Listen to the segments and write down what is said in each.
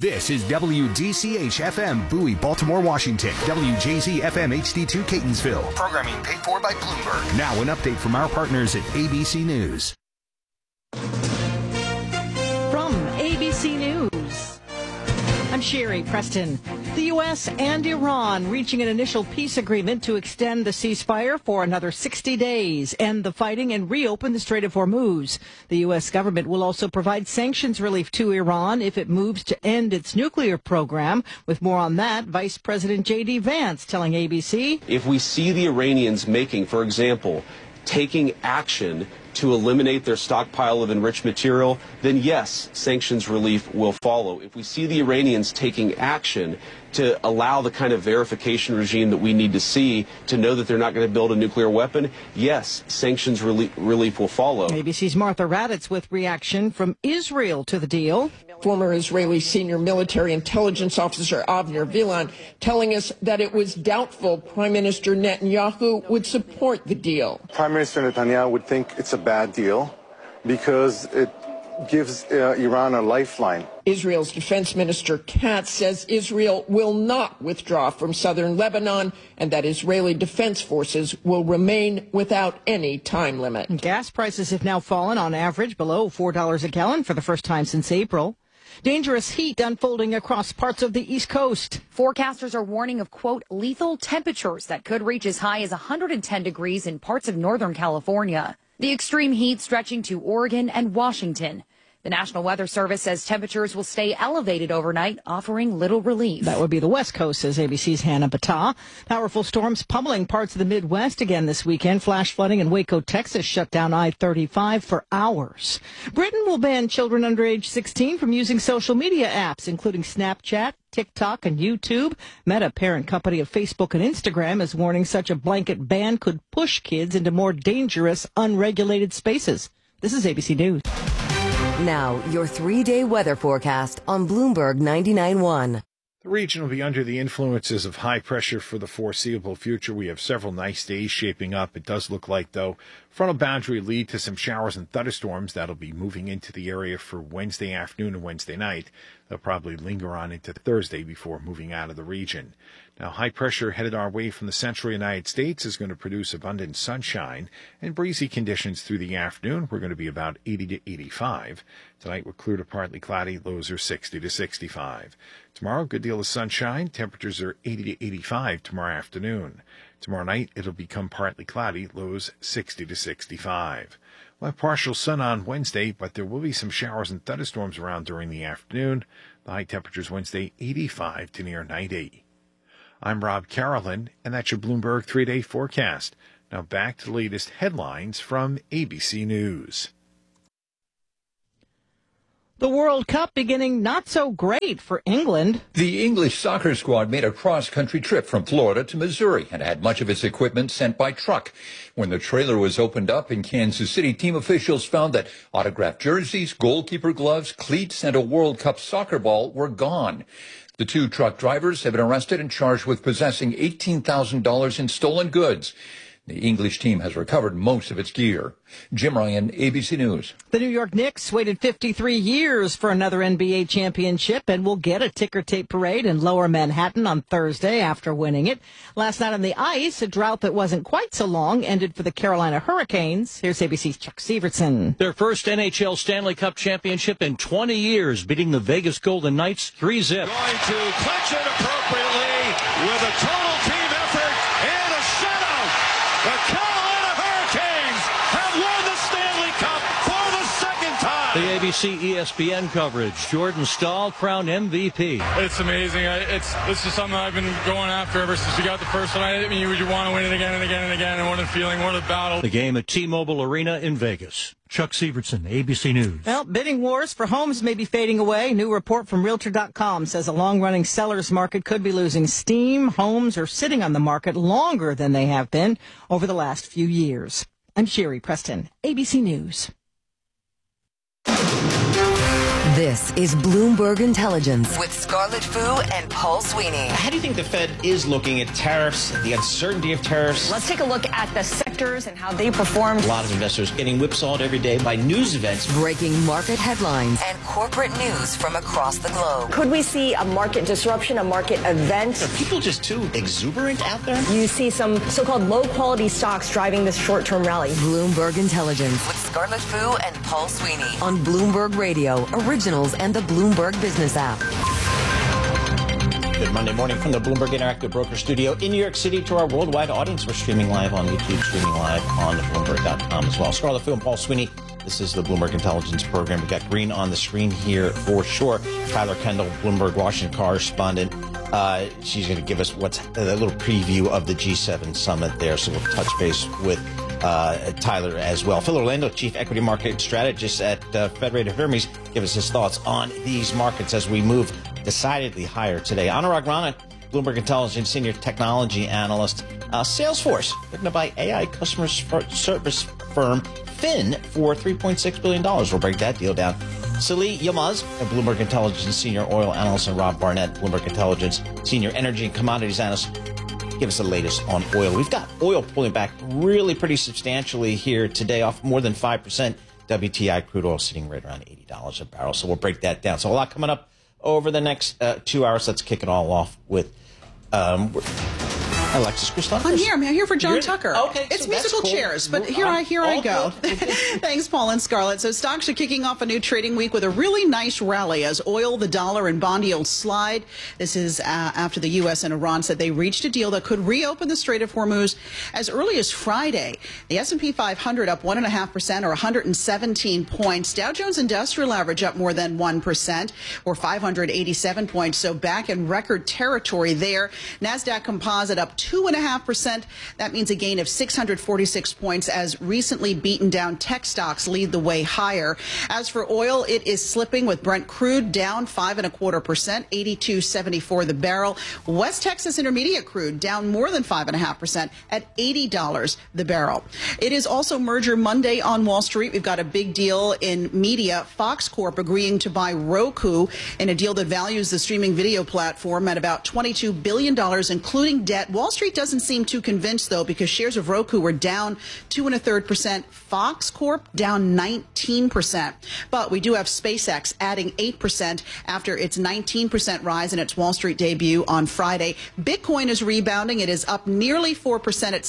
This is WDCH-FM, Bowie, Baltimore, Washington. WJZ-FM HD2, Catonsville. Programming paid for by Bloomberg. Now an update from our partners at ABC News. From ABC News, I'm Sherry Preston. The U.S. and Iran reaching an initial peace agreement to extend the ceasefire for another 60 days, end the fighting, and reopen the Strait of Hormuz. The U.S. government will also provide sanctions relief to Iran if it moves to end its nuclear program. With more on that, Vice President J.D. Vance telling ABC. If we see the Iranians making, for example, taking action to eliminate their stockpile of enriched material, then yes, sanctions relief will follow. If we see the Iranians taking action to allow the kind of verification regime that we need to see to know that they're not going to build a nuclear weapon, yes, sanctions relief will follow. ABC's Martha Raddatz with reaction from Israel to the deal. Former Israeli senior military intelligence officer Avner Vilan telling us that it was doubtful Prime Minister Netanyahu would support the deal. Prime Minister Netanyahu would think it's a bad deal because it gives Iran a lifeline. Israel's defense minister Katz says Israel will not withdraw from southern Lebanon and that Israeli defense forces will remain without any time limit. Gas prices have now fallen on average below $4 a gallon for the first time since April. Dangerous heat unfolding across parts of the East Coast. Forecasters are warning of, quote, lethal temperatures that could reach as high as 110 degrees in parts of Northern California. The extreme heat stretching to Oregon and Washington. The National Weather Service says temperatures will stay elevated overnight, offering little relief. That would be the West Coast, says ABC's Hannah Battah. Powerful storms pummeling parts of the Midwest again this weekend. Flash flooding in Waco, Texas shut down I-35 for hours. Britain will ban children under age 16 from using social media apps, including Snapchat, TikTok, and YouTube. Meta, parent company of Facebook and Instagram, is warning such a blanket ban could push kids into more dangerous, unregulated spaces. This is ABC News. Now, your 3-day weather forecast on Bloomberg 99.1. The region will be under the influences of high pressure for the foreseeable future. We have several nice days shaping up. It does look like, though, frontal boundary will lead to some showers and thunderstorms that'll be moving into the area for Wednesday afternoon and Wednesday night. They'll probably linger on into Thursday before moving out of the region. Now, high pressure headed our way from the central United States is going to produce abundant sunshine and breezy conditions through the afternoon. We're going to be about 80 to 85. Tonight, we're clear to partly cloudy. Lows are 60 to 65. Tomorrow, good deal of sunshine. Temperatures are 80 to 85 tomorrow afternoon. Tomorrow night, it'll become partly cloudy. Lows 60 to 65. We'll have partial sun on Wednesday, but there will be some showers and thunderstorms around during the afternoon. The high temperatures Wednesday, 85 to near 90. I'm Rob Carolyn, and that's your Bloomberg 3-day forecast. Now back to the latest headlines from ABC News. The World Cup beginning not so great for England. The English soccer squad made a cross-country trip from Florida to Missouri and had much of its equipment sent by truck. When the trailer was opened up in Kansas City, team officials found that autographed jerseys, goalkeeper gloves, cleats, and a World Cup soccer ball were gone. The 2 truck drivers have been arrested and charged with possessing $18,000 in stolen goods. The English team has recovered most of its gear. Jim Ryan, ABC News. The New York Knicks waited 53 years for another NBA championship and will get a ticker tape parade in Lower Manhattan on Thursday after winning it. Last night on the ice, a drought that wasn't quite so long ended for the Carolina Hurricanes. Here's ABC's Chuck Severson. Their first NHL Stanley Cup championship in 20 years, beating the Vegas Golden Knights 3-0. Going to clutch it appropriately with a total team effort and a shutout. The Carolina Hurricanes have won the Stanley Cup for the second time. The ABC ESPN coverage. Jordan Staal crowned MVP. It's amazing. This is something I've been going after ever since we got the first one. I mean, you want to win it again and again and again. And what a feeling, what a battle. The game at T-Mobile Arena in Vegas. Chuck Severson, ABC News. Well, bidding wars for homes may be fading away. New report from Realtor.com says a long-running seller's market could be losing steam. Homes are sitting on the market longer than they have been over the last few years. I'm Sherry Preston, ABC News. This is Bloomberg Intelligence with Scarlett Fu and Paul Sweeney. How do you think the Fed is looking at tariffs, the uncertainty of tariffs? Let's take a look at the sectors and how they performed. A lot of investors getting whipsawed every day by news events. Breaking market headlines and corporate news from across the globe. Could we see a market disruption, a market event? Are people just too exuberant out there? You see some so-called low-quality stocks driving this short-term rally. Bloomberg Intelligence with Scarlett Fu and Paul Sweeney on Bloomberg Radio, Originals, and the Bloomberg Business app. Good Monday morning from the Bloomberg Interactive Broker Studio in New York City to our worldwide audience. We're streaming live on YouTube, streaming live on Bloomberg.com as well. Scarlett Fu and Paul Sweeney. This is the Bloomberg Intelligence Program. We got green on the screen here for sure. Tyler Kendall, Bloomberg Washington correspondent. She's going to give us what's a little preview of the G7 summit there. So we'll touch base with Tyler as well. Phil Orlando, Chief Equity Market Strategist at Federated Hermes, give us his thoughts on these markets as we move decidedly higher today. Anurag Rana, Bloomberg Intelligence Senior Technology Analyst. Salesforce, looking to buy AI customer service firm Fin for $3.6 billion. We'll break that deal down. Salih Yilmaz, a Bloomberg Intelligence Senior Oil Analyst, and Rob Barnett, Bloomberg Intelligence Senior Energy and Commodities Analyst, give us the latest on oil. We've got oil pulling back really pretty substantially here today, off more than 5%. WTI crude oil sitting right around $80 a barrel. So we'll break that down. So a lot coming up over the next 2 hours. Let's kick it all off with Alexis Christopher. I'm here for John Tucker. Okay, it's so musical cool. chairs, but here I go. Thanks, Paul and Scarlett. So stocks are kicking off a new trading week with a really nice rally as oil, the dollar, and bond yields slide. This is after the U.S. and Iran said they reached a deal that could reopen the Strait of Hormuz as early as Friday. The S&P 500 up 1.5% or 117 points. Dow Jones Industrial Average up more than 1% or 587 points. So back in record territory there. NASDAQ Composite up 2.5%. That means a gain of 646 points as recently beaten down tech stocks lead the way higher. As for oil, it is slipping with Brent crude down 5.25%, 82.74 the barrel. West Texas Intermediate crude down more than 5.5% at $80 the barrel. It is also Merger Monday on Wall Street. We've got a big deal in media. Fox Corp agreeing to buy Roku in a deal that values the streaming video platform at about $22 billion, including debt. Wall Street doesn't seem too convinced, though, because shares of Roku were down 2.33%. Fox Corp down 19%. But we do have SpaceX adding 8% after its 19% rise in its Wall Street debut on Friday. Bitcoin is rebounding. It is up nearly 4% at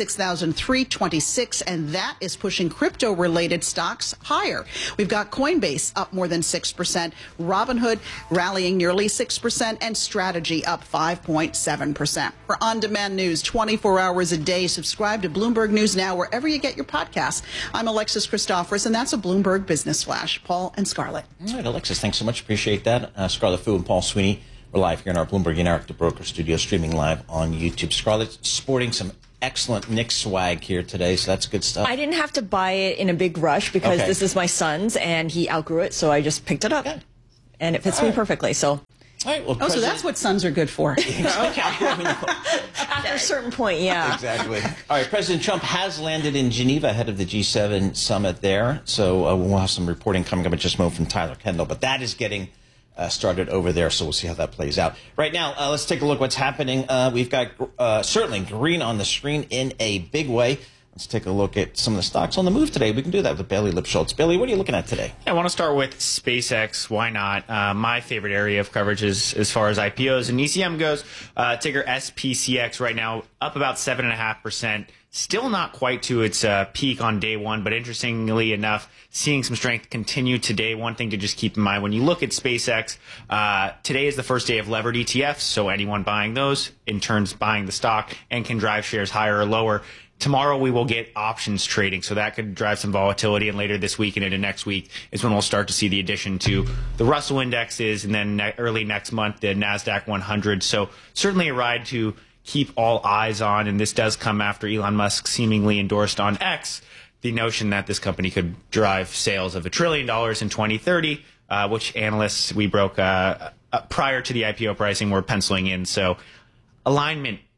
66,326, and that is pushing crypto-related stocks higher. We've got Coinbase up more than 6%, Robinhood rallying nearly 6%, and Strategy up 5.7%. For on-demand news 24 hours a day, subscribe to Bloomberg News Now wherever you get your podcasts. I'm Alexis Christoforous, and that's a Bloomberg Business Flash. Paul and Scarlett. All right, Alexis, thanks so much. Appreciate that. Scarlett Fu and Paul Sweeney. We're live here in our Bloomberg Interactive Broker Studio, streaming live on YouTube. Scarlett sporting some excellent Knicks swag here today, so that's good stuff. I didn't have to buy it in a big rush because this is my son's, and he outgrew it, so I just picked it up. Okay. And it fits me perfectly, so... All right, well, so that's what sons are good for. Okay. After a certain point, yeah. Exactly. All right, President Trump has landed in Geneva ahead of the G7 summit there. So we'll have some reporting coming up in just a moment from Tyler Kendall. But that is getting started over there, so we'll see how that plays out. Right now, let's take a look at what's happening. We've got certainly green on the screen in a big way. Let's take a look at some of the stocks on the move today. We can do that with Bailey Lipschultz. Bailey, what are you looking at today? I want to start with SpaceX. Why not? My favorite area of coverage is as far as IPOs and ECM goes. Ticker SPCX right now up about 7.5%. Still not quite to its peak on day one, but interestingly enough, seeing some strength continue today. One thing to just keep in mind when you look at SpaceX, today is the first day of levered ETFs, so anyone buying those in turn buying the stock and can drive shares higher or lower. Tomorrow we will get options trading, so that could drive some volatility, and later this week and into next week is when we'll start to see the addition to the Russell indexes, and then early next month the NASDAQ 100. So certainly a ride to keep all eyes on, and this does come after Elon Musk seemingly endorsed on X the notion that this company could drive sales of $1 trillion in 2030, which analysts we broke prior to the IPO pricing were penciling in. So alignment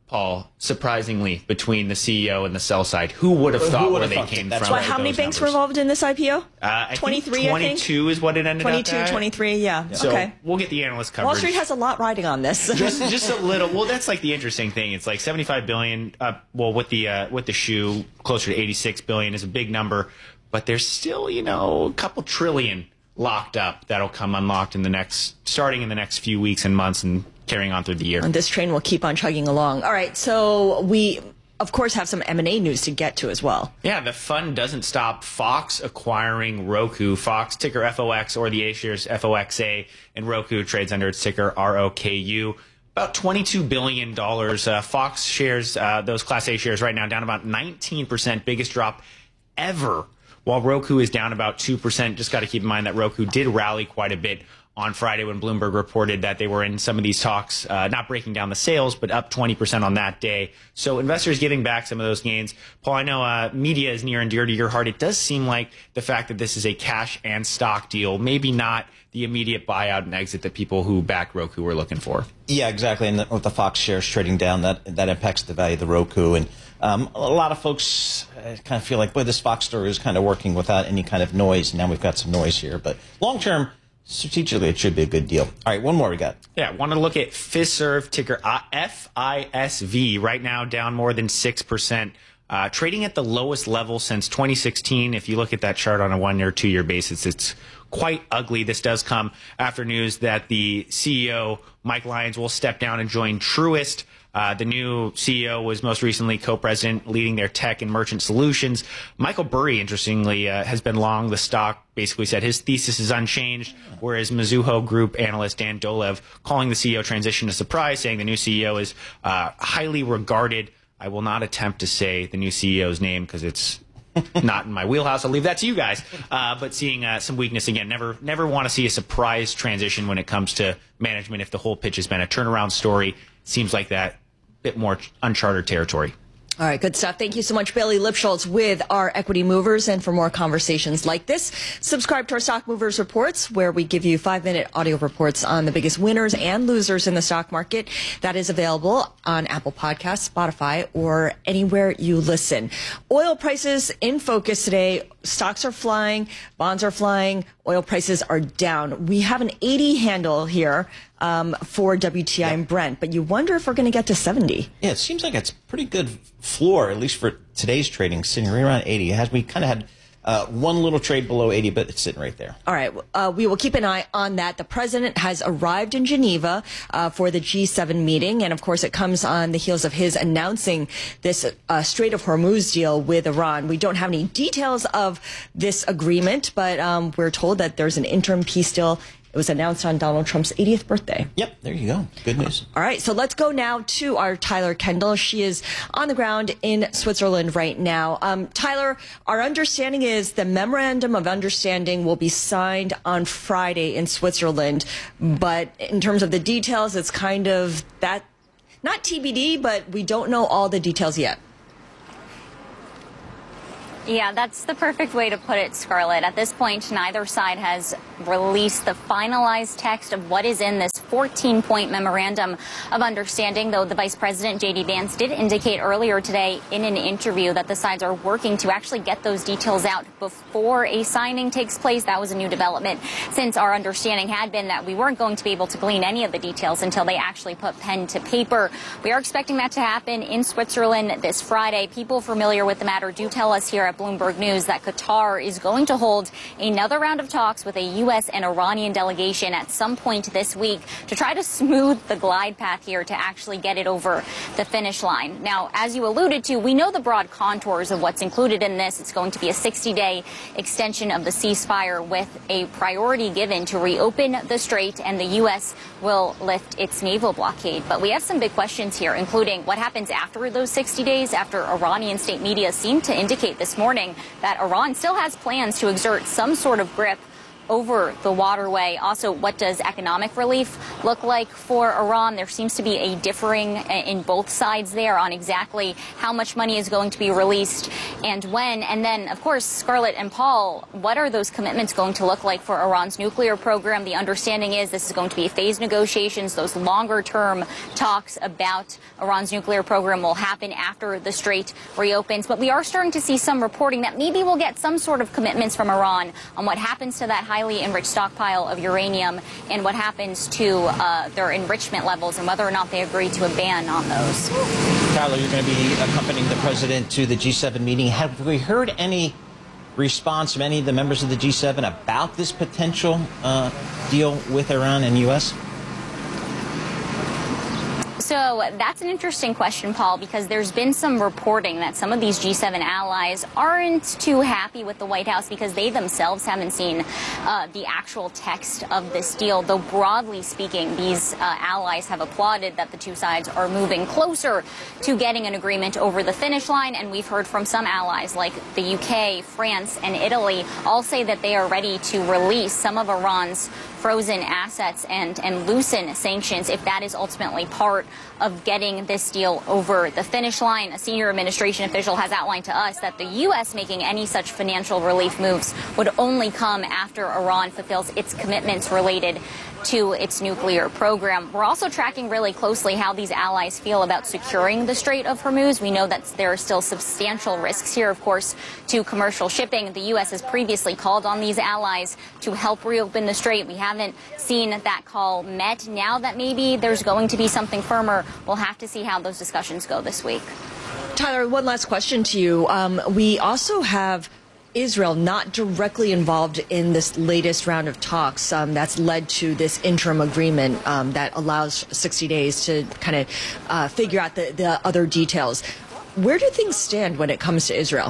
Paul, surprisingly, between the CEO and the sell side. Who would have thought where they came from? Right. How many banks were involved in this IPO? 23, 22 is what it ended 22, up at. 23, yeah. So okay. We'll get the analyst coverage. Wall Street has a lot riding on this. just a little. Well, that's like the interesting thing. It's like $75 billion. Well, with the shoe, closer to $86 billion is a big number, but there's still, a couple trillion locked up that'll come unlocked starting in the next few weeks and months and carrying on through the year. And this train will keep on chugging along. All right, so we, of course, have some M&A news to get to as well. Yeah, the fun doesn't stop. Fox acquiring Roku. Fox, ticker FOX, or the A shares FOXA, and Roku trades under its ticker ROKU. About $22 billion. Fox shares, those Class A shares right now, down about 19%, biggest drop ever. While Roku is down about 2%, just got to keep in mind that Roku did rally quite a bit on Friday when Bloomberg reported that they were in some of these talks, not breaking down the sales, but up 20% on that day. So investors giving back some of those gains. Paul, I know media is near and dear to your heart. It does seem like the fact that this is a cash and stock deal, maybe not the immediate buyout and exit that people who back Roku were looking for. Yeah, exactly. And with the Fox shares trading down, that impacts the value of the Roku. And a lot of folks kind of feel like, boy, this Fox story is kind of working without any kind of noise. Now we've got some noise here. But long term, strategically, it should be a good deal. All right, one more we got. Yeah, want to look at Fiserv, ticker FISV, right now down more than 6%, trading at the lowest level since 2016. If you look at that chart on a 1 or 2 year basis, it's quite ugly. This does come after news that the CEO, Mike Lyons, will step down and join Truist. The new CEO was most recently co-president leading their tech and merchant solutions. Michael Burry, interestingly, has been long the stock, basically said his thesis is unchanged, whereas Mizuho Group analyst Dan Dolev calling the CEO transition a surprise, saying the new CEO is highly regarded. I will not attempt to say the new CEO's name because it's not in my wheelhouse. I'll leave that to you guys. But seeing some weakness again, never want to see a surprise transition when it comes to management. If the whole pitch has been a turnaround story, seems like that bit more uncharted territory. All right, good stuff. Thank you so much, Bailey Lipschultz, with our Equity Movers. And for more conversations like this, subscribe to our Stock Movers Reports, where we give you 5-minute audio reports on the biggest winners and losers in the stock market. That is available on Apple Podcasts, Spotify, or anywhere you listen. Oil prices in focus today. Stocks are flying, bonds are flying, oil prices are down. We have an 80 handle here for WTI and Brent, but you wonder if we're going to get to 70. Yeah, it seems like it's a pretty good floor, at least for today's trading, sitting right around 80. We kind of had one little trade below 80, but it's sitting right there. All right. We will keep an eye on that. The president has arrived in Geneva for the G7 meeting. And of course, it comes on the heels of his announcing this Strait of Hormuz deal with Iran. We don't have any details of this agreement, but we're told that there's an interim peace deal. It was announced on Donald Trump's 80th birthday. Yep, there you go. Good news. All right, so let's go now to our Tyler Kendall. She is on the ground in Switzerland right now. Tyler, our understanding is the memorandum of understanding will be signed on Friday in Switzerland. But in terms of the details, it's kind of that, not TBD, but we don't know all the details yet. Yeah, that's the perfect way to put it, Scarlett. At this point, neither side has released the finalized text of what is in this 14-point memorandum of understanding, though the Vice President, J.D. Vance, did indicate earlier today in an interview that the sides are working to actually get those details out before a signing takes place. That was a new development, since our understanding had been that we weren't going to be able to glean any of the details until they actually put pen to paper. We are expecting that to happen in Switzerland this Friday. People familiar with the matter do tell us here at Bloomberg News that Qatar is going to hold another round of talks with a U.S. and Iranian delegation at some point this week to try to smooth the glide path here to actually get it over the finish line. Now, as you alluded to, we know the broad contours of what's included in this. It's going to be a 60-day extension of the ceasefire with a priority given to reopen the strait, and the U.S. will lift its naval blockade. But we have some big questions here, including what happens after those 60 days, after Iranian state media seemed to indicate this morning that Iran still has plans to exert some sort of grip over the waterway? Also, what does economic relief look like for Iran? There seems to be a differing in both sides there on exactly how much money is going to be released and when. And then, of course, Scarlett and Paul, what are those commitments going to look like for Iran's nuclear program? The understanding is this is going to be phased negotiations. Those longer-term talks about Iran's nuclear program will happen after the Strait reopens. But we are starting to see some reporting that maybe we'll get some sort of commitments from Iran on what happens to that highly enriched stockpile of uranium and what happens to their enrichment levels and whether or not they agree to a ban on those. Tyler, you're going to be accompanying the president to the G7 meeting. Have we heard any response from any of the members of the G7 about this potential deal with Iran and U.S.? So that's an interesting question, Paul, because there's been some reporting that some of these G7 allies aren't too happy with the White House because they themselves haven't seen the actual text of this deal, though broadly speaking, these allies have applauded that the two sides are moving closer to getting an agreement over the finish line. And we've heard from some allies like the UK, France, and Italy all say that they are ready to release some of Iran's frozen assets and loosen sanctions if that is ultimately part of getting this deal over the finish line. A senior administration official has outlined to us that the U.S. making any such financial relief moves would only come after Iran fulfills its commitments related to its nuclear program. We're also tracking really closely how these allies feel about securing the Strait of Hormuz. We know that there are still substantial risks here, of course, to commercial shipping. The U.S. has previously called on these allies to help reopen the strait. We haven't seen that call met. Now that maybe there's going to be something firmer, we'll have to see how those discussions go this week. Tyler, one last question to you. We also have Israel not directly involved in this latest round of talks that's led to this interim agreement that allows 60 days to kind of figure out the other details. Where do things stand when it comes to Israel?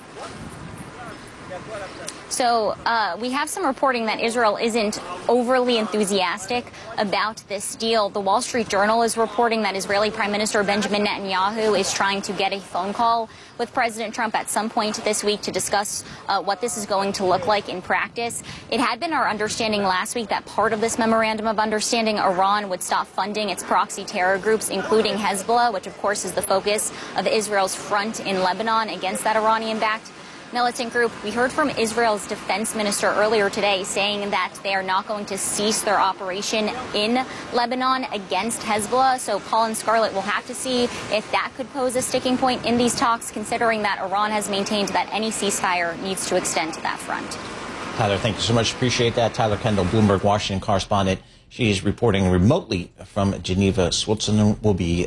So we have some reporting that Israel isn't overly enthusiastic about this deal. The Wall Street Journal is reporting that Israeli Prime Minister Benjamin Netanyahu is trying to get a phone call with President Trump at some point this week to discuss what this is going to look like in practice. It had been our understanding last week that part of this memorandum of understanding, Iran would stop funding its proxy terror groups, including Hezbollah, which of course is the focus of Israel's front in Lebanon against that Iranian-backed militant group. We heard from Israel's defense minister earlier today saying that they are not going to cease their operation in Lebanon against Hezbollah. So Paul and Scarlett will have to see if that could pose a sticking point in these talks, considering that Iran has maintained that any ceasefire needs to extend to that front. Tyler, thank you so much. Appreciate that. Tyler Kendall, Bloomberg Washington correspondent. She is reporting remotely from Geneva, Switzerland. Will be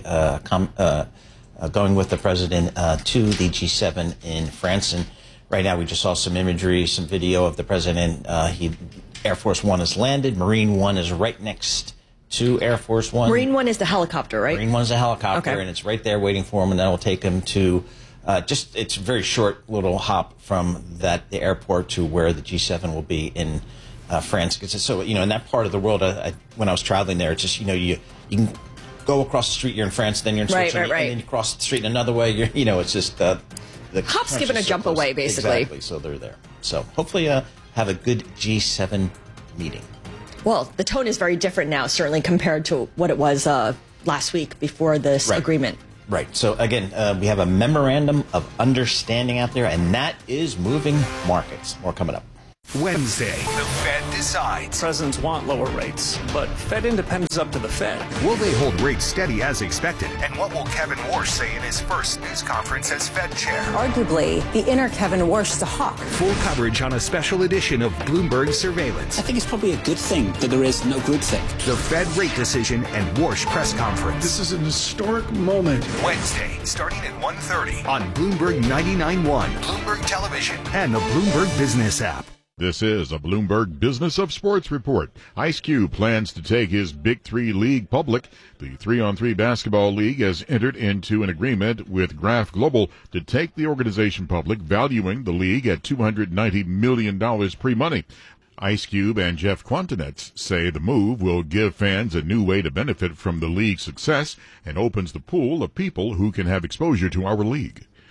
going with the president to the G7 in France. And right now, we just saw some imagery, some video of the president. Air Force One has landed. Marine One is right next to Air Force One. Marine One is the helicopter, right? Marine One is the helicopter, okay. And it's right there waiting for him, and that will take him to it's a very short little hop from the airport to where the G7 will be in France. Because so, in that part of the world, when I was traveling there, it's just, you can go across the street, you're in France, then you're in Switzerland, right. and then you cross the street another way, it's just... The hop, skip, and a jump away, basically. Exactly, so they're there. So hopefully have a good G7 meeting. Well, the tone is very different now, certainly compared to what it was last week before this agreement. Right. So again, we have a memorandum of understanding out there, and that is moving markets. More coming up. Wednesday, the Fed decides. Presidents want lower rates, but Fed independence is up to the Fed. Will they hold rates steady as expected? And what will Kevin Warsh say in his first news conference as Fed chair? Arguably, the inner Kevin Warsh is a hawk. Full coverage on a special edition of Bloomberg Surveillance. I think it's probably a good thing that there is no groupthink. The Fed rate decision and Warsh press conference. This is an historic moment. Wednesday, starting at 1:30 on Bloomberg 99.1, Bloomberg Television, and the Bloomberg Business app. This is a Bloomberg Business of Sports report. Ice Cube plans to take his Big Three league public. The 3-on-3 basketball league has entered into an agreement with Graph Global to take the organization public, valuing the league at $290 million pre-money. Ice Cube and Jeff Quantinetz say the move will give fans a new way to benefit from the league's success and opens the pool of people who can have exposure to our league.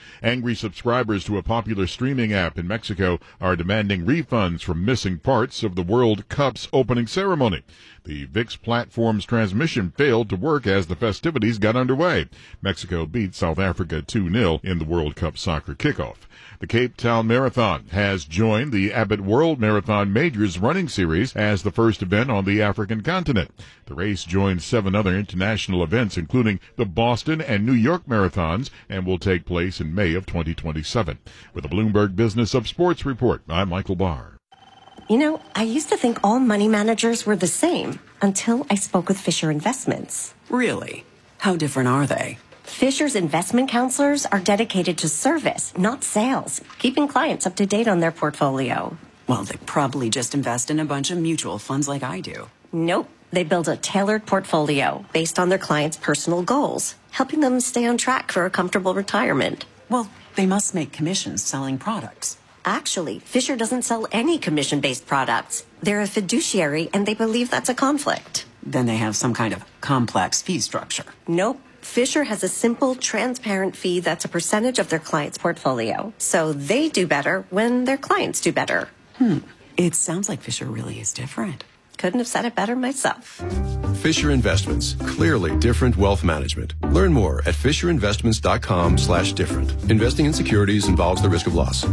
Angry subscribers to a popular streaming app in Mexico are demanding refunds from missing parts of the World Cup's opening ceremony. The VIX platform's transmission failed to work as the festivities got underway. Mexico beat South Africa 2-0 in the World Cup soccer kickoff. The Cape Town Marathon has joined the Abbott World Marathon Majors running series as the first event on the African continent. The race joins 7 other international events, including the Boston and New York marathons, and will take place in May of 2027. With the Bloomberg Business of Sports report, I'm Michael Barr. You know, I used to think all money managers were the same until I spoke with Fisher Investments. Really? How different are they? Fisher's investment counselors are dedicated to service, not sales, keeping clients up to date on their portfolio. Well, they probably just invest in a bunch of mutual funds like I do. Nope. They build a tailored portfolio based on their clients' personal goals, helping them stay on track for a comfortable retirement. Well, they must make commissions selling products. Actually, Fisher doesn't sell any commission-based products. They're a fiduciary, and they believe that's a conflict. Then they have some kind of complex fee structure. Nope. Fisher has a simple, transparent fee that's a percentage of their client's portfolio. So they do better when their clients do better. It sounds like Fisher really is different. Couldn't have said it better myself. Fisher Investments. Clearly different wealth management. Learn more at fisherinvestments.com/different. Investing in securities involves the risk of loss.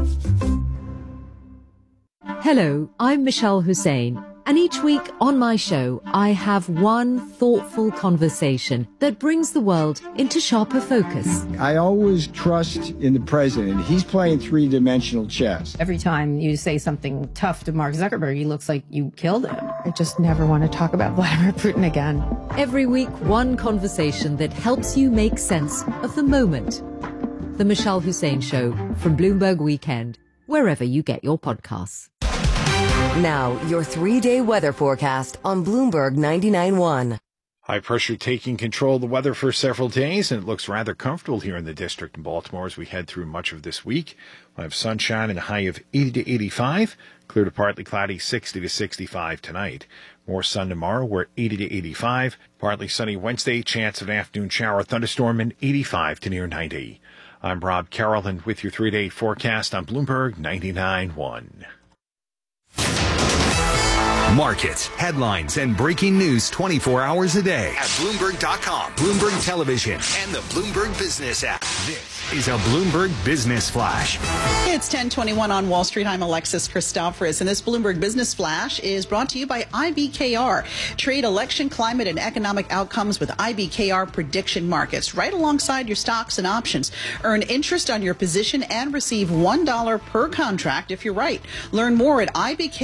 Hello, I'm Michelle Hussein. And each week on my show, I have one thoughtful conversation that brings the world into sharper focus. I always trust in the president. He's playing three-dimensional chess. Every time you say something tough to Mark Zuckerberg, he looks like you killed him. I just never want to talk about Vladimir Putin again. Every week, one conversation that helps you make sense of the moment. The Michelle Hussein Show from Bloomberg Weekend, wherever you get your podcasts. Now, your 3-day weather forecast on Bloomberg 99.1. High pressure taking control of the weather for several days, and it looks rather comfortable here in the district in Baltimore as we head through much of this week. We'll have sunshine and a high of 80 to 85, clear to partly cloudy 60 to 65 tonight. More sun tomorrow, we're 80 to 85, partly sunny Wednesday, chance of an afternoon shower thunderstorm, and 85 to near 90. I'm Rob Carroll, and with your 3-day forecast on Bloomberg 99.1. Markets, headlines, and breaking news 24 hours a day at Bloomberg.com, Bloomberg Television, and the Bloomberg Business app. This is a Bloomberg Business Flash. It's 10:21 on Wall Street. I'm Alexis Christoforous, and this Bloomberg Business Flash is brought to you by IBKR. Trade election, climate, and economic outcomes with IBKR prediction markets, right alongside your stocks and options. Earn interest on your position and receive $1 per contract if you're right. Learn more at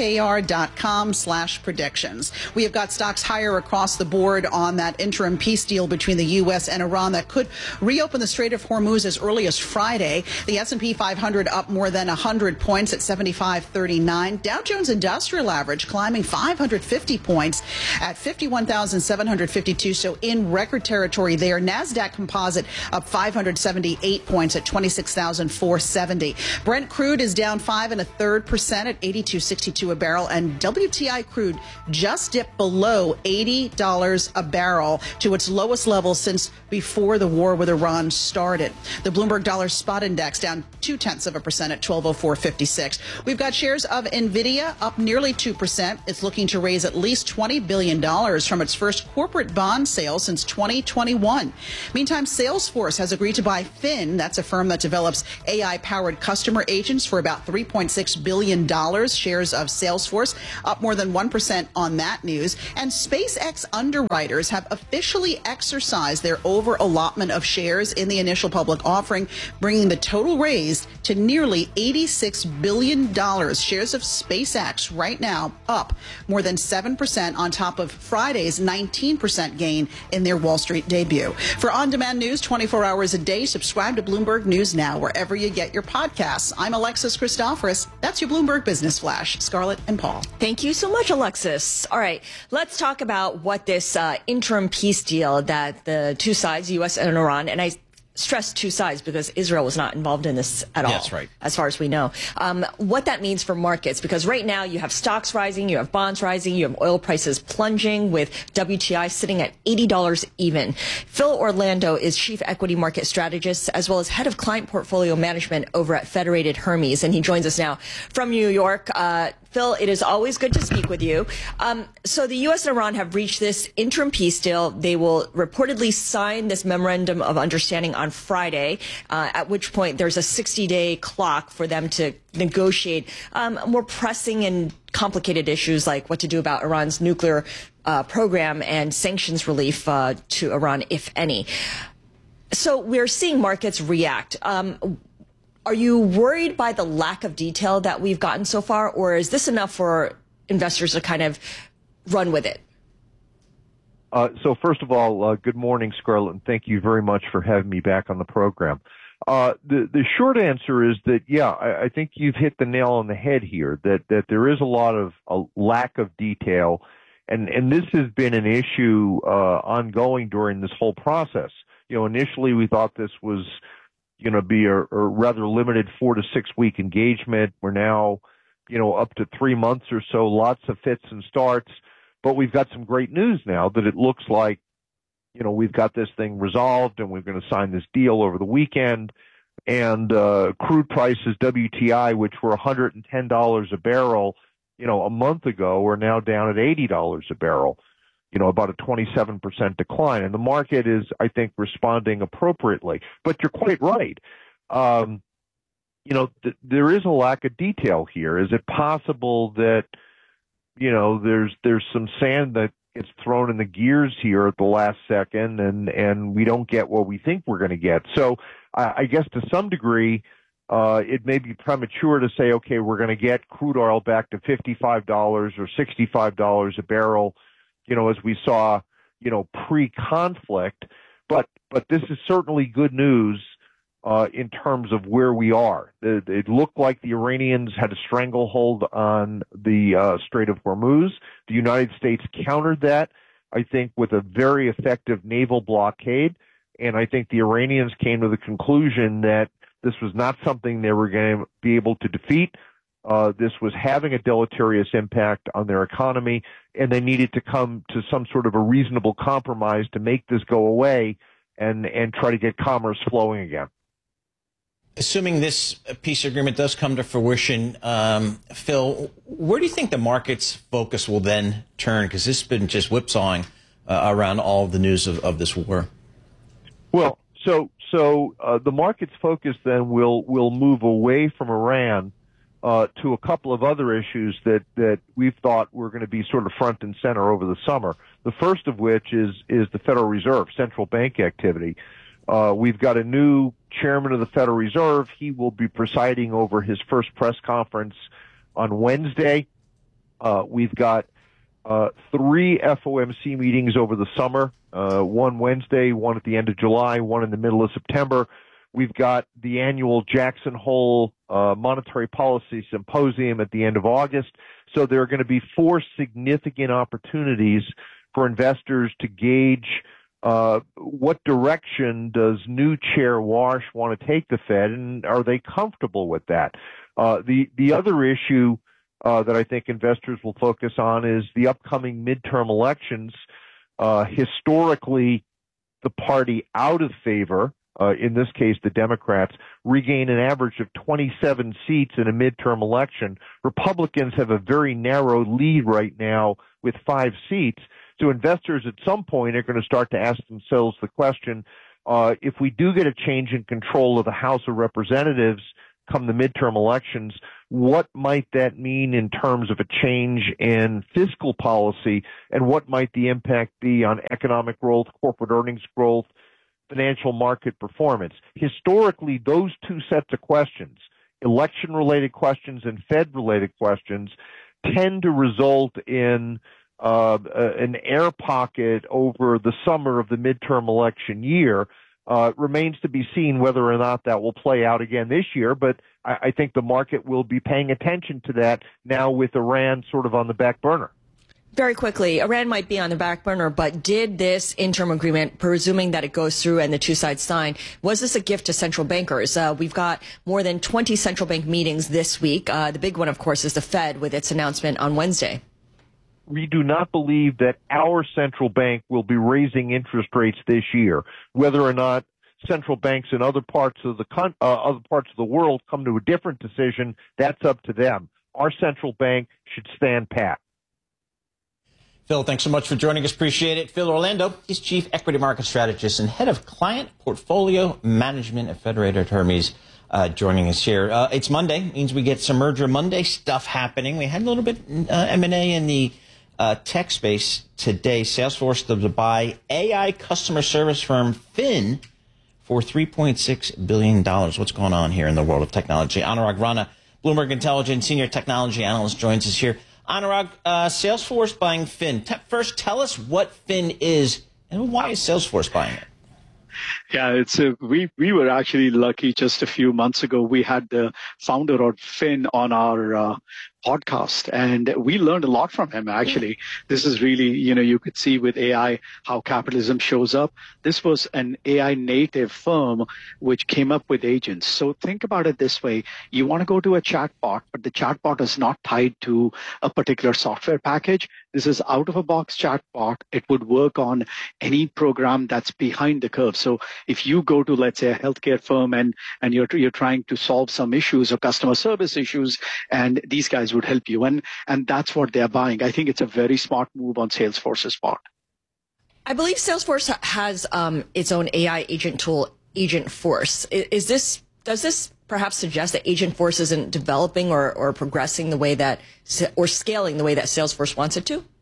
IBKR.com/predictions. We have got stocks higher across the board on that interim peace deal between the U.S. and Iran that could reopen the Strait of Hormuz as early as Friday. The S&P 500 up more than 100 points at 75.39. Dow Jones Industrial Average climbing 550 points at 51,752. So in record territory there. NASDAQ Composite up 578 points at 26,470. Brent crude is down 5 1/3% at 82.62 a barrel, and WTI crude just dipped below $80 a barrel to its lowest level since before the war with Iran started. The Bloomberg Dollar Spot Index down 0.2% at 1204.56. We've got shares of NVIDIA up nearly 2%. It's looking to raise at least $20 billion from its first corporate bond sale since 2021. Meantime, Salesforce has agreed to buy Fin. That's a firm that develops AI-powered customer agents for about $3.6 billion. Shares of Salesforce up more than 1% on that news. And SpaceX underwriters have officially exercised their over-allotment of shares in the initial public offering, bringing the total raised to nearly $86 billion. Shares of SpaceX right now up more than 7% on top of Friday's 19% gain in their Wall Street debut. For on-demand news 24 hours a day, subscribe to Bloomberg News Now wherever you get your podcasts. I'm Alexis Christoforous. That's your Bloomberg Business Flash. Scarlett and Paul. Thank you so much, Alexis. All right, let's talk about what this interim peace deal that the two sides, U.S. and Iran, and I stress two sides because Israel was not involved in this at all. That's right. As far as we know. What that means for markets, because right now you have stocks rising, you have bonds rising, you have oil prices plunging with WTI sitting at $80 even. Phil Orlando is Chief Equity Market Strategist as well as Head of Client Portfolio Management over at Federated Hermes, and he joins us now from New York. Phil, it is always good to speak with you. So the U.S. and Iran have reached this interim peace deal. They will reportedly sign this memorandum of understanding on Friday, at which point there's a 60-day clock for them to negotiate more pressing and complicated issues like what to do about Iran's nuclear program and sanctions relief to Iran, if any. So we're seeing markets react. Are you worried by the lack of detail that we've gotten so far, or is this enough for investors to kind of run with it? So first of all, good morning, Scarlett, and thank you very much for having me back on the program. The short answer is that, yeah, I think you've hit the nail on the head here, that there is a lack of detail, and this has been an issue ongoing during this whole process. You know, initially we thought this was going to be a rather limited 4 to 6 week engagement. We're now, up to 3 months or so, lots of fits and starts. But we've got some great news now that it looks like, we've got this thing resolved and we're going to sign this deal over the weekend. And crude prices, WTI, which were $110 a barrel, a month ago, are now down at $80 a barrel. About a 27% decline. And the market is, I think, responding appropriately. But you're quite right. There is a lack of detail here. Is it possible that, there's some sand that gets thrown in the gears here at the last second and we don't get what we think we're going to get? So I guess to some degree, it may be premature to say, okay, we're going to get crude oil back to $55 or $65 a barrel, as we saw, pre-conflict, but this is certainly good news in terms of where we are. It looked like the Iranians had a stranglehold on the Strait of Hormuz. The United States countered that, I think, with a very effective naval blockade, and I think the Iranians came to the conclusion that this was not something they were going to be able to defeat. This was having a deleterious impact on their economy, and they needed to come to some sort of a reasonable compromise to make this go away and try to get commerce flowing again. Assuming this peace agreement does come to fruition, Phil, where do you think the market's focus will then turn? Because this has been just whipsawing around all of the news of this war. Well, so the market's focus then will move away from Iran to a couple of other issues that we've thought were going to be sort of front and center over the summer. The first of which is the Federal Reserve, central bank activity. We've got a new chairman of the Federal Reserve. He will be presiding over his first press conference on Wednesday. We've got 3 FOMC meetings over the summer, one Wednesday, one at the end of July, one in the middle of September. We've got the annual Jackson Hole Monetary Policy Symposium at the end of August. So there are going to be 4 significant opportunities for investors to gauge what direction does new Chair Warsh want to take the Fed, and are they comfortable with that? The other issue that I think investors will focus on is the upcoming midterm elections. Historically, the party out of favor, in this case the Democrats, regain an average of 27 seats in a midterm election. Republicans have a very narrow lead right now with 5 seats. So investors at some point are going to start to ask themselves the question, if we do get a change in control of the House of Representatives come the midterm elections, what might that mean in terms of a change in fiscal policy, and what might the impact be on economic growth, corporate earnings growth, financial market performance? Historically, those 2 sets of questions, election-related questions and Fed-related questions, tend to result in an air pocket over the summer of the midterm election year. Remains to be seen whether or not that will play out again this year, but I think the market will be paying attention to that now with Iran sort of on the back burner. Very quickly, Iran might be on the back burner, but did this interim agreement, presuming that it goes through and the two sides sign, was this a gift to central bankers? We've got more than 20 central bank meetings this week. The big one, of course, is the Fed with its announcement on Wednesday. We do not believe that our central bank will be raising interest rates this year. Whether or not central banks in other parts of the world come to a different decision, that's up to them. Our central bank should stand pat. Phil, thanks so much for joining us. Appreciate it. Phil Orlando, he's Chief Equity Market Strategist and Head of Client Portfolio Management at Federated Hermes, joining us here. It's Monday, means we get some Merger Monday stuff happening. We had a little bit M&A in the tech space today. Salesforce to buy AI customer service firm Fin for $3.6 billion. What's going on here in the world of technology? Anurag Rana, Bloomberg Intelligence Senior Technology Analyst, joins us here. Anurag, Salesforce buying Fin. First, tell us what Fin is and why is Salesforce buying it? Yeah, we were actually lucky. Just a few months ago, we had the founder of Fin on our podcast, and we learned a lot from him, actually. This is really, you could see with AI how capitalism shows up. This was an AI native firm which came up with agents. So think about it this way. You want to go to a chatbot, but the chatbot is not tied to a particular software package. This is out-of-a-box chatbot. It would work on any program that's behind the curve. So if you go to, let's say, a healthcare firm and you're trying to solve some issues or customer service issues, and these guys would help you. And that's what they're buying. I think it's a very smart move on Salesforce's part. I believe Salesforce has its own AI agent tool, Agentforce. Does this perhaps suggest that Agentforce isn't developing or progressing the way that, or scaling the way that Salesforce wants it to?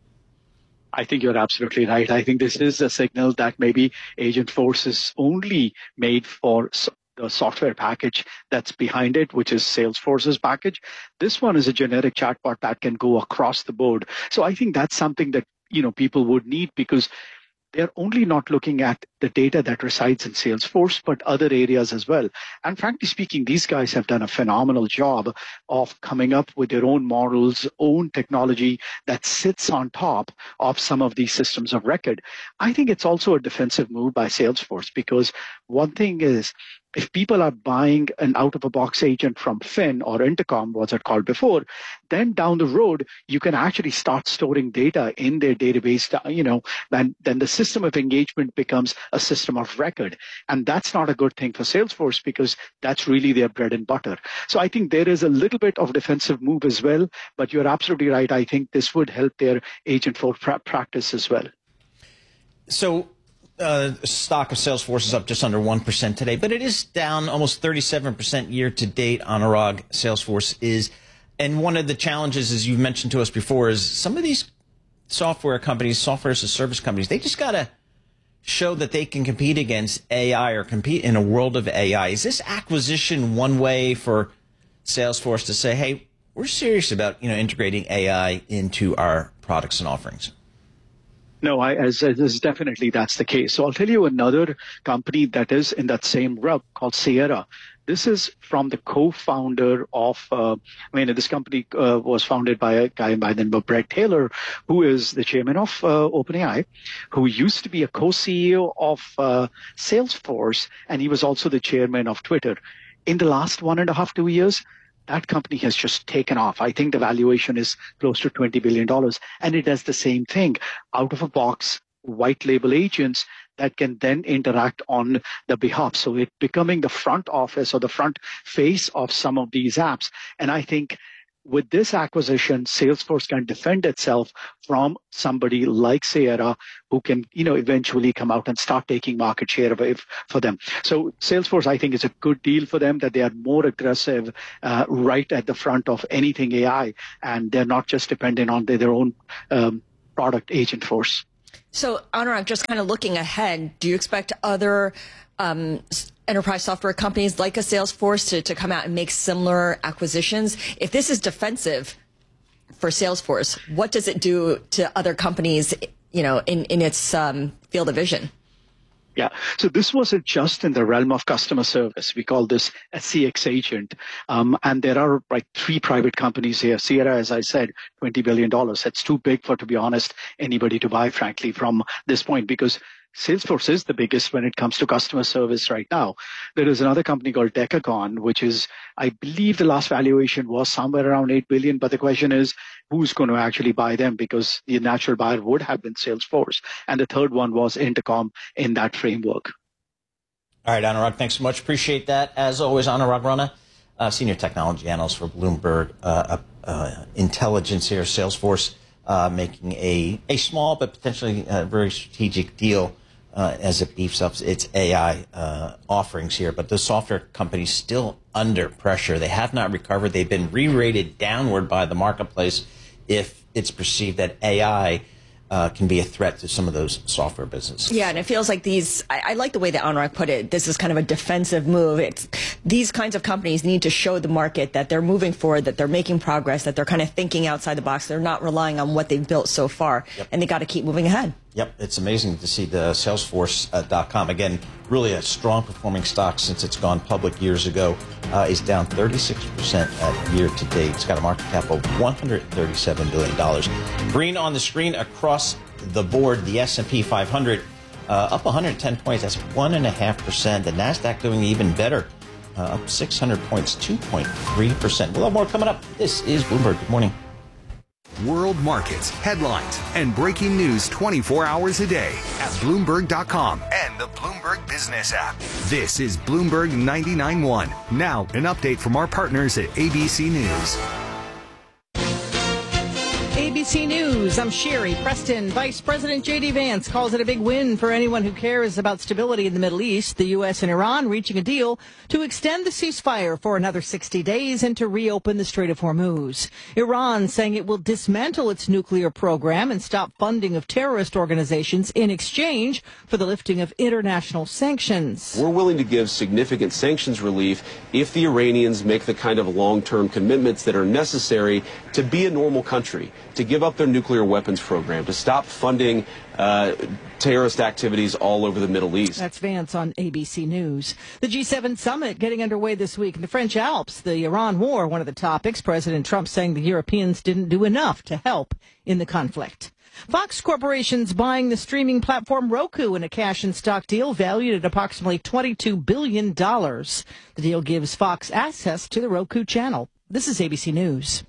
I think you're absolutely right. I think this is a signal that maybe Agentforce is only made for the software package that's behind it, which is Salesforce's package. This one is a generic chatbot that can go across the board. So I think that's something that, people would need, because they're only not looking at the data that resides in Salesforce, but other areas as well. And frankly speaking, these guys have done a phenomenal job of coming up with their own models, own technology that sits on top of some of these systems of record. I think it's also a defensive move by Salesforce, because one thing is, if people are buying an out-of-a-box agent from Fin or Intercom, was it called before, then down the road, you can actually start storing data in their database, then the system of engagement becomes a system of record. And that's not a good thing for Salesforce, because that's really their bread and butter. So I think there is a little bit of defensive move as well, but you're absolutely right. I think this would help their Agentforce practice as well. So, stock of Salesforce is up just under 1% today, but it is down almost 37% year to date. Anurag, Salesforce is. And one of the challenges, as you've mentioned to us before, is some of these software companies, software as a service companies, they just got to show that they can compete against AI or compete in a world of AI. Is this acquisition one way for Salesforce to say, hey, we're serious about integrating AI into our products and offerings? No, definitely that's the case. So I'll tell you another company that is in that same rub called Sierra. This is from the co-founder of, this company was founded by a guy by the name of Bret Taylor, who is the chairman of OpenAI, who used to be a co-CEO of Salesforce, and he was also the chairman of Twitter. In the last 1.5, 2 years, that company has just taken off. I think the valuation is close to $20 billion. And it does the same thing, out of a box, white label agents that can then interact on the behalf. So it becoming the front office or the front face of some of these apps. And I think with this acquisition, Salesforce can defend itself from somebody like Sierra, who can, eventually come out and start taking market share away for them. So Salesforce, I think, is a good deal for them, that they are more aggressive right at the front of anything AI, and they're not just dependent on their own product, Agentforce. So, Anurag, just kind of looking ahead, do you expect other enterprise software companies like a Salesforce to come out and make similar acquisitions? If this is defensive for Salesforce, what does it do to other companies, in its field of vision? Yeah. So this wasn't just in the realm of customer service. We call this a CX agent. And there are like 3 private companies here. Sierra, as I said, $20 billion. That's too big for, to be honest, anybody to buy, frankly, from this point, because Salesforce is the biggest when it comes to customer service right now. There is another company called Decagon, which is, I believe the last valuation was somewhere around $8 billion. But the question is, who's going to actually buy them? Because the natural buyer would have been Salesforce. And the third one was Intercom in that framework. All right, Anurag, thanks so much. Appreciate that. As always, Anurag Rana, Senior Technology Analyst for Bloomberg Intelligence here, Salesforce, making a small but potentially very strategic deal as it beefs up its AI offerings here. But the software company's still under pressure. They have not recovered. They've been re-rated downward by the marketplace if it's perceived that AI can be a threat to some of those software businesses. Yeah, and it feels like I like the way that Anurag put it. This is kind of a defensive move. These kinds of companies need to show the market that they're moving forward, that they're making progress, that they're kind of thinking outside the box. They're not relying on what they've built so far, and they got to keep moving ahead. Yep, it's amazing to see the Salesforce.com, again, really a strong performing stock since it's gone public years ago, is down 36% year to date. It's got a market cap of $137 billion. Green on the screen across the board, the S&P 500 up 110 points, that's 1.5%. The NASDAQ doing even better, up 600 points, 2.3%. We'll have more coming up. This is Bloomberg. Good morning. World markets, headlines, and breaking news 24 hours a day at Bloomberg.com and the Bloomberg Business app. This is Bloomberg 99.1. Now, an update from our partners at ABC News. ABC News, I'm Sherry Preston. Vice President J.D. Vance calls it a big win for anyone who cares about stability in the Middle East. The U.S. and Iran reaching a deal to extend the ceasefire for another 60 days and to reopen the Strait of Hormuz. Iran saying it will dismantle its nuclear program and stop funding of terrorist organizations in exchange for the lifting of international sanctions. We're willing to give significant sanctions relief if the Iranians make the kind of long-term commitments that are necessary to be a normal country, to give up their nuclear weapons program, to stop funding terrorist activities all over the Middle East. That's Vance on ABC News. The G7 summit getting underway this week in the French Alps. The Iran war, one of the topics. President Trump saying the Europeans didn't do enough to help in the conflict. Fox Corporation's buying the streaming platform Roku in a cash and stock deal valued at approximately $22 billion. The deal gives Fox access to the Roku channel. This is ABC News.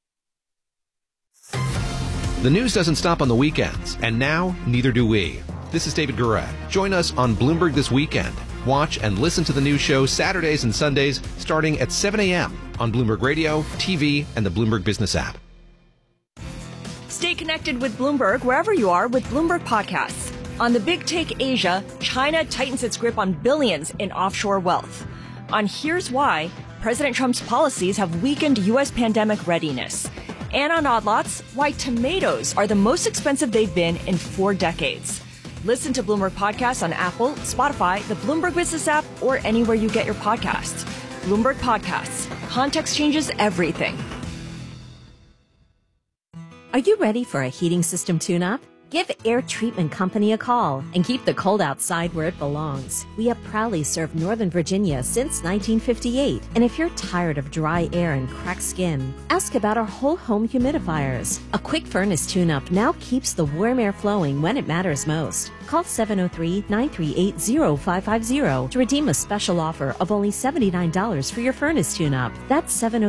The news doesn't stop on the weekends, and now neither do we. This is David Gura. Join us on Bloomberg This Weekend. Watch and listen to the news show Saturdays and Sundays starting at 7 a.m. on Bloomberg Radio, TV, and the Bloomberg Business app. Stay connected with Bloomberg wherever you are with Bloomberg Podcasts. On the Big Take Asia, China tightens its grip on billions in offshore wealth. On Here's Why, President Trump's policies have weakened U.S. pandemic readiness. And on Odd Lots, why tomatoes are the most expensive they've been in 4 decades. Listen to Bloomberg Podcasts on Apple, Spotify, the Bloomberg Business app, or anywhere you get your podcasts. Bloomberg Podcasts. Context changes everything. Are you ready for a heating system tune-up? Give Air Treatment Company a call and keep the cold outside where it belongs. We have proudly served Northern Virginia since 1958. And if you're tired of dry air and cracked skin, ask about our whole home humidifiers. A quick furnace tune-up now keeps the warm air flowing when it matters most. Call 703-938-0550 to redeem a special offer of only $79 for your furnace tune-up. That's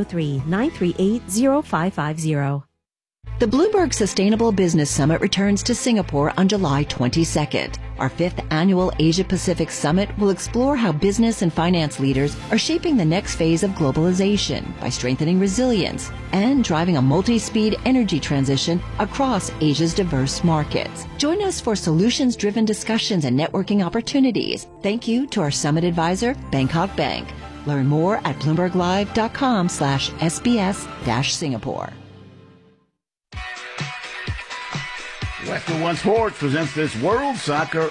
703-938-0550. The Bloomberg Sustainable Business Summit returns to Singapore on July 22nd. Our 5th annual Asia-Pacific Summit will explore how business and finance leaders are shaping the next phase of globalization by strengthening resilience and driving a multi-speed energy transition across Asia's diverse markets. Join us for solutions-driven discussions and networking opportunities. Thank you to our summit advisor, Bangkok Bank. Learn more at BloombergLive.com/SBS-Singapore. Western One Sports presents this World Soccer